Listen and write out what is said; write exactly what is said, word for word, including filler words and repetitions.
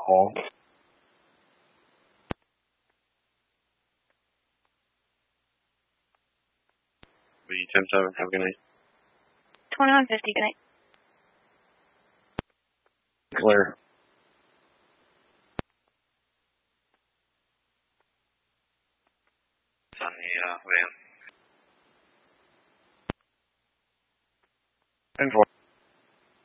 call. B ten seven, have a good night. twenty-one fifty, good night. Clear. It's on the uh, van. ten four.